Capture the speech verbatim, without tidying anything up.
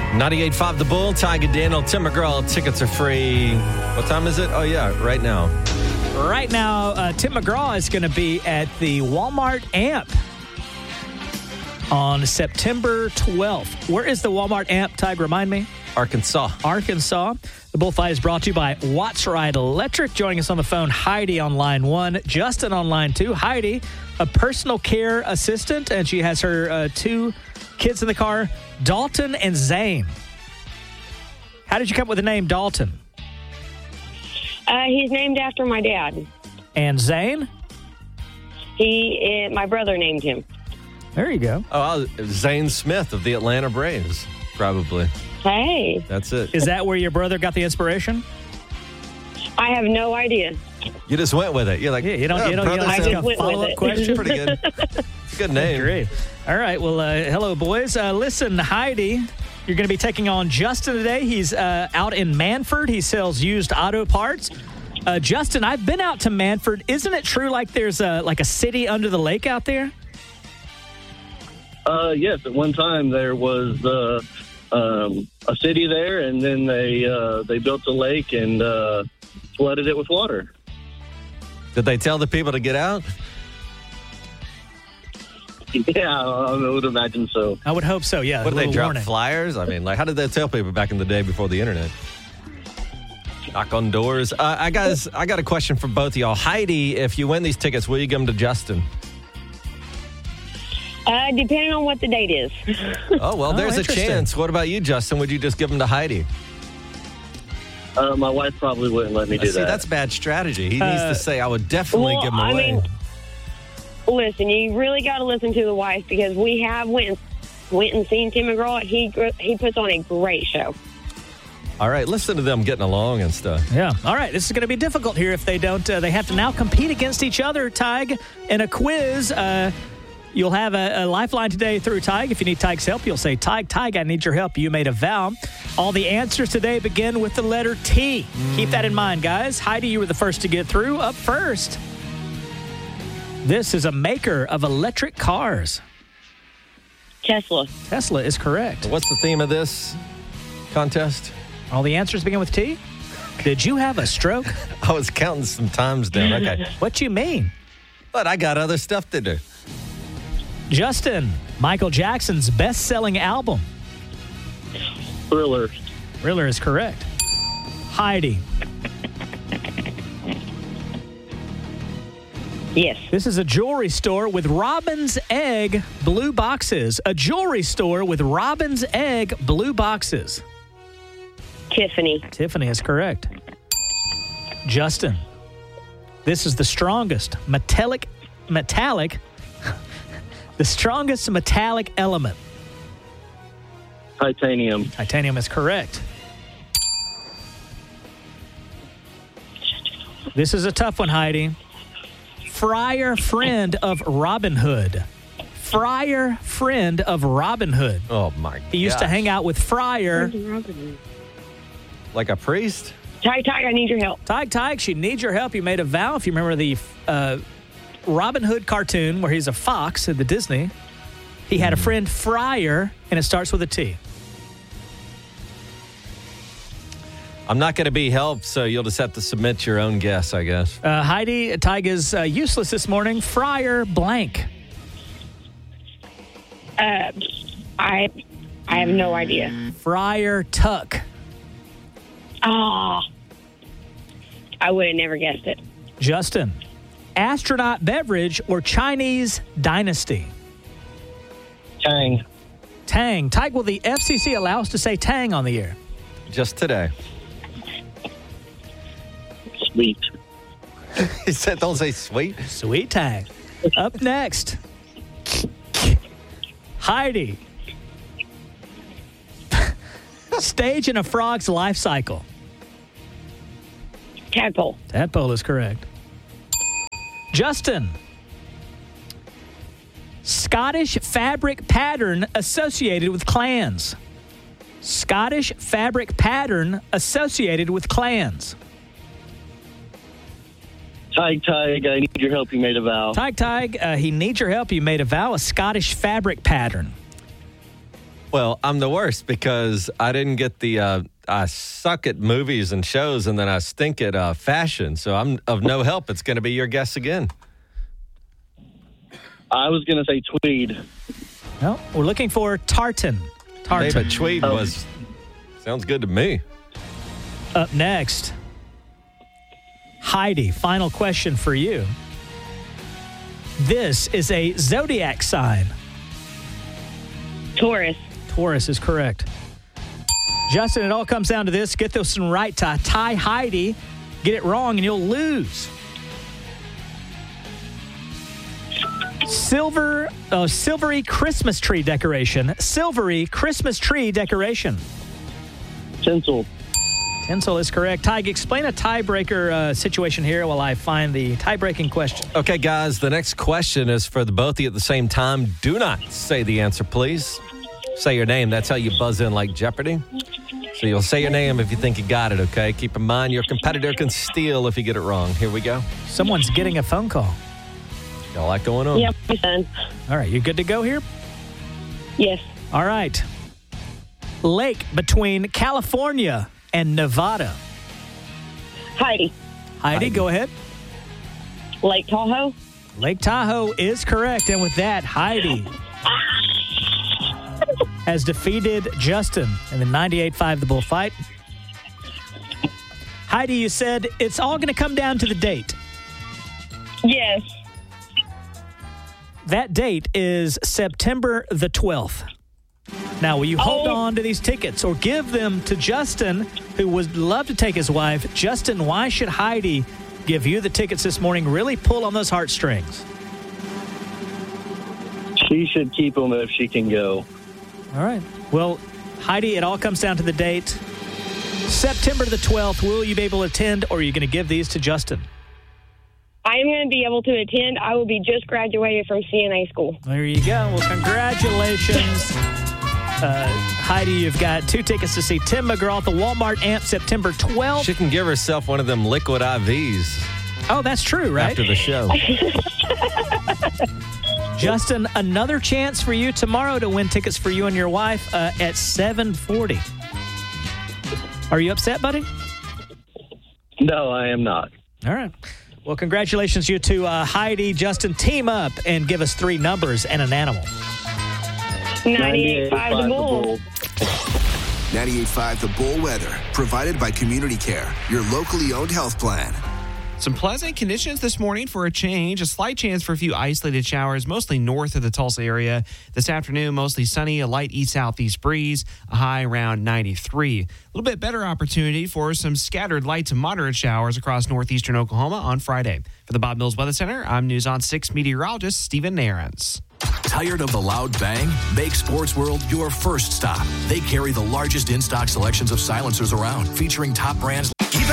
ninety-eight point five The Bull, Tiger Daniel, Tim McGraw. Tickets are free. What time is it? Oh, yeah, right now. Right now, uh, Tim McGraw is going to be at the Walmart Amp on September twelfth. Where is the Walmart Amp, Tig? Remind me. Arkansas. Arkansas. The Bullfight is brought to you by Watts Ride Electric. Joining us on the phone, Heidi on line one, Justin on line two. Heidi, a personal care assistant, and she has her uh, two kids in the car, Dalton and Zane. How did you come up with the name Dalton? Uh, he's named after my dad. And Zane? He, uh, my brother named him. There you go. Oh, Zane Smith of the Atlanta Braves, probably. Hey. That's it. Is that where your brother got the inspiration? I have no idea. You just went with it. You're like, Yeah, you don't, oh, you don't, you brother don't ask sounds a went with follow-up it. question? pretty good. Good name. Great. All right. Well, uh, hello, boys. Uh, listen, Heidi, you're going to be taking on Justin today. He's uh, out in Manford. He sells used auto parts. Uh, Justin, I've been out to Manford. Isn't it true like there's a, like a city under the lake out there? Uh, yes, at one time there was uh, um, a city there, and then they uh, they built a lake and uh, flooded it with water. Did they tell the people to get out? Yeah, I would imagine so. I would hope so, yeah. What a did they little drop warning. flyers? I mean, like, how did they tell people back in the day before the internet? Knock on doors. Uh, I guys, I got a question for both of y'all. Heidi, if you win these tickets, will you give them to Justin? Uh, depending on what the date is. Oh, well, Oh, there's a interesting. chance. What about you, Justin? Would you just give them to Heidi? Uh, my wife probably wouldn't let me do See, that. that's bad strategy. He Uh, needs to say, I would definitely well, give them I away. mean, listen, you really got to listen to the wife because we have went, went and seen Tim McGraw. He, gr- he puts on a great show. All right, listen to them getting along and stuff. Yeah. All right. This is going to be difficult here if they don't. Uh, they have to now compete against each other, Tig, in a quiz. Uh, you'll have a, a lifeline today through Tig. If you need Tig's help, you'll say, Tig, Tig, I need your help. You made a vow. All the answers today begin with the letter T. Mm. Keep that in mind, guys. Heidi, you were the first to get through. Up first. This is a maker of electric cars. Tesla. Tesla is correct. What's the theme of this contest? All the answers begin with T. Did you have a stroke? I was counting some times down. Okay. What you mean? But I got other stuff to do. Justin, Michael Jackson's best-selling album. Thriller. Thriller is correct. Heidi, Yes. this is a jewelry store with Robin's Egg blue boxes. A jewelry store with Robin's Egg blue boxes. Tiffany. Tiffany is correct. Justin, this is the strongest metallic, metallic, the strongest metallic element. Titanium. Titanium is correct. This is a tough one, Heidi. Friar friend of Robin Hood. Friar friend of Robin Hood. Oh, my God. He used to hang out with Friar. Like a priest? Tig, Tig, I need your help. Tig, Tig, she needs your help. You made a vow. If you remember the uh, Robin Hood cartoon where he's a fox at the Disney, he had a friend, Friar, and it starts with a T. I'm not going to be helped, so you'll just have to submit your own guess, I guess. Uh, Heidi, Tig is uh, useless this morning. Friar blank. Uh, I, I have no idea. Friar Tuck. Ah, I would have never guessed it. Justin, astronaut beverage or Chinese dynasty? Tang. Tang. Tig, will the F C C allow us to say Tang on the air? Just today. Sweet. He said, don't say sweet. Sweet Tang. Up next, Heidi. Stage in a frog's life cycle. Tadpole. Tadpole is correct. Justin. Scottish fabric pattern associated with clans. Scottish fabric pattern associated with clans. Tig, Tig, I need your help. You made a vow. Tig, Tig, uh, he needs your help. You made a vow. A Scottish fabric pattern. Well, I'm the worst because I didn't get the, uh, I suck at movies and shows, and then I stink at uh, fashion. So I'm of no help. It's going to be your guess again. I was going to say tweed. No, we're looking for tartan. Tartan. Hey, but tweed Oh. was, sounds good to me. Up next, Heidi, final question for you. This is a zodiac sign. Taurus. Taurus is correct. Justin, it all comes down to this. Get this one right to tie Heidi. Get it wrong and you'll lose. Silver, uh, silvery Christmas tree decoration. Silvery Christmas tree decoration. Tinsel. Tinsel is correct. Tig, explain a tiebreaker uh, situation here while I find the tie-breaking question. Okay, guys, the next question is for the both of you at the same time. Do not say the answer, please. Say your name. That's how you buzz in like Jeopardy. So you'll say your name if you think you got it, okay? Keep in mind your competitor can steal if you get it wrong. Here we go. Someone's getting a phone call. Got a lot going on. Yep, my son. All right, you good to go here? Yes. All right. Lake between California and Nevada. Heidi. Heidi, go ahead. Lake Tahoe. Lake Tahoe is correct. And with that, Heidi has defeated Justin in the ninety-eight five The Bullfight. Heidi, you said it's all going to come down to the date. Yes. That date is September the twelfth. Now, will you hold Oh. on to these tickets or give them to Justin, who would love to take his wife? Justin, why should Heidi give you the tickets this morning? Really pull on those heartstrings. She should keep them if she can go. All right. Well, Heidi, it all comes down to the date. September the twelfth, will you be able to attend, or are you going to give these to Justin? I am going to be able to attend. I will be just graduated from C N A school. There you go. Well, congratulations. Uh, Heidi, you've got two tickets to see Tim McGraw at the Walmart Amp September twelfth. She can give herself one of them liquid I Vs Oh, that's true, right? after the show. Justin, another chance for you tomorrow to win tickets for you and your wife uh, at seven forty. Are you upset, buddy? No, I am not. All right. Well, congratulations, you two. Uh, Heidi, Justin, team up and give us three numbers and an animal. ninety-eight five The Bull. ninety-eight point five The Bull weather, provided by Community Care, your locally owned health plan. Some pleasant conditions this morning for a change. A slight chance for a few isolated showers, mostly north of the Tulsa area. This afternoon, mostly sunny, a light east-southeast breeze, a high around ninety-three. A little bit better opportunity for some scattered light to moderate showers across northeastern Oklahoma on Friday. For the Bob Mills Weather Center, I'm News on six meteorologist Stephen Nairns. Tired of the loud bang? Make Sports World your first stop. They carry the largest in-stock selections of silencers around, featuring top brands